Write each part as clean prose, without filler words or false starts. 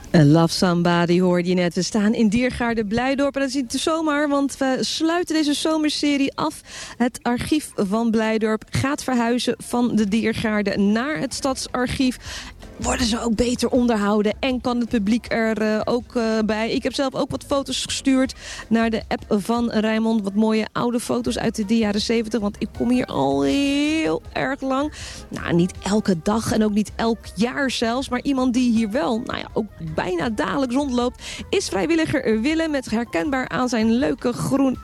Love Somebody hoorde je net. We staan in Diergaarde Blijdorp. En dat is niet zomaar, want we sluiten deze zomerserie af. Het archief van Blijdorp gaat verhuizen van de Diergaarde naar het Stadsarchief. Worden ze ook beter onderhouden en kan het publiek er ook bij. Ik heb zelf ook wat foto's gestuurd naar de app van Rijnmond. Wat mooie oude foto's uit de jaren 70. Want ik kom hier al heel erg lang. Nou, niet elke dag en ook niet elk jaar zelfs. Maar iemand die hier wel, ook bijna dagelijks rondloopt, is vrijwilliger Willem. Met herkenbaar aan zijn leuke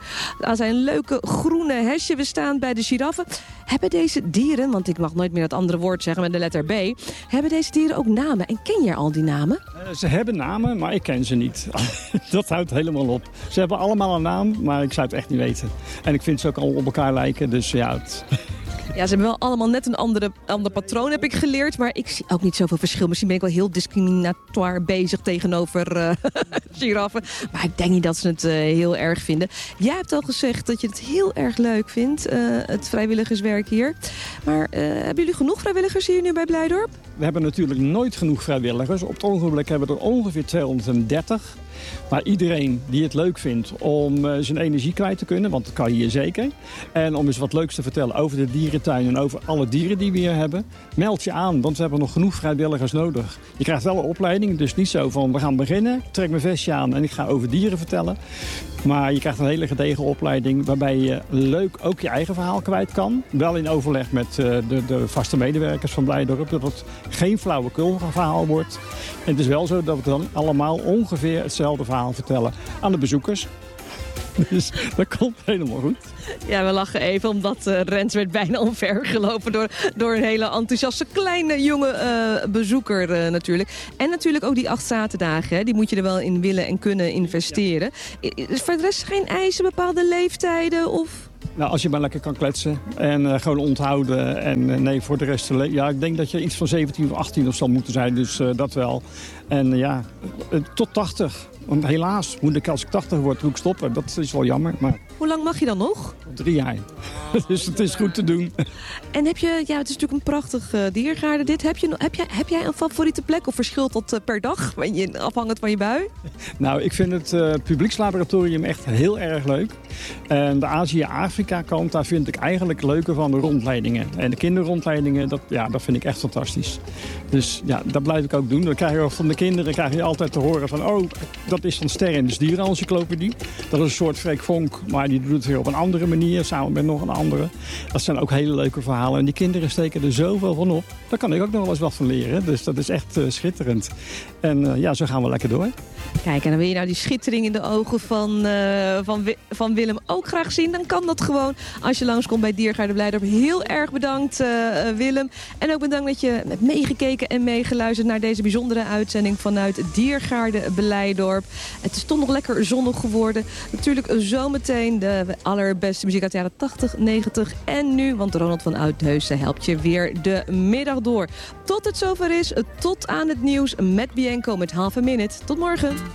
groene hesje. We staan bij de giraffen. Hebben deze dieren, want ik mag nooit meer dat andere woord zeggen met de letter B. Hebben deze dieren ook namen? En ken je al die namen? Ze hebben namen, maar ik ken ze niet. Dat houdt helemaal op. Ze hebben allemaal een naam, maar ik zou het echt niet weten. En ik vind ze ook al op elkaar lijken, dus ja... Ja, ze hebben wel allemaal net een ander patroon, heb ik geleerd. Maar ik zie ook niet zoveel verschil. Misschien ben ik wel heel discriminatoire bezig tegenover giraffen. Maar ik denk niet dat ze het heel erg vinden. Jij hebt al gezegd dat je het heel erg leuk vindt, het vrijwilligerswerk hier. Maar hebben jullie genoeg vrijwilligers hier nu bij Blijdorp? We hebben natuurlijk nooit genoeg vrijwilligers. Op het ogenblik hebben we er ongeveer 230. Maar iedereen die het leuk vindt om zijn energie kwijt te kunnen, want dat kan hier zeker. En om eens wat leuks te vertellen over de dierentuin en over alle dieren die we hier hebben. Meld je aan, want we hebben nog genoeg vrijwilligers nodig. Je krijgt wel een opleiding, dus niet zo van we gaan beginnen, trek mijn vestje aan en ik ga over dieren vertellen. Maar je krijgt een hele gedegen opleiding waarbij je leuk ook je eigen verhaal kwijt kan. Wel in overleg met de vaste medewerkers van Blijdorp, dat het geen flauwekul verhaal wordt. En het is wel zo dat we dan allemaal ongeveer hetzelfde verhaal vertellen aan de bezoekers. Dus dat komt helemaal goed. Ja, we lachen even omdat Rens werd bijna omvergelopen door een hele enthousiaste kleine jonge bezoeker natuurlijk. En natuurlijk ook die 8 zaterdagen, hè, die moet je er wel in willen en kunnen investeren. Is voor de rest geen eisen, bepaalde leeftijden of... Nou, als je maar lekker kan kletsen en gewoon onthouden. En nee, voor de rest... Ja, ik denk dat je iets van 17 of 18 of zal moeten zijn, dus dat wel. En tot 80. Want helaas moet ik als ik 80 word, moet ik stoppen. Dat is wel jammer, maar... Hoe lang mag je dan nog? 3 jaar. Dus het is goed te doen. En heb je... Ja, het is natuurlijk een prachtig diergaarde dit. Heb jij een favoriete plek of verschilt dat per dag? Afhangend van je bui? Nou, ik vind het publiekslaboratorium echt heel erg leuk. En de Azië-Afrika kant, daar vind ik eigenlijk leuker van de rondleidingen. En de kinderrondleidingen, dat vind ik echt fantastisch. Dus ja, dat blijf ik ook doen. Dan krijg je van de kinderen altijd te horen van... Oh, dat is van Ster in de Dierenencyclopedie. Dat is een soort Freek Vonk, maar die doet het weer op een andere manier, samen met nog een andere. Dat zijn ook hele leuke verhalen. En die kinderen steken er zoveel van op. Daar kan ik ook nog wel eens wat van leren. Dus dat is echt schitterend. En zo gaan we lekker door. Kijk, en dan wil je nou die schittering in de ogen van Willem ook graag zien. Dan kan dat gewoon als je langskomt bij Diergaarde Blijdorp. Heel erg bedankt, Willem. En ook bedankt dat je hebt meegekeken en meegeluisterd naar deze bijzondere uitzending vanuit Diergaarde Blijdorp. Het is toch nog lekker zonnig geworden. Natuurlijk zometeen de allerbeste muziek uit de jaren 80, 90 en nu. Want Ronald van Oudheusden helpt je weer de middag door. Tot het zover is, tot aan het nieuws met Bianco met Half a Minute. Tot morgen.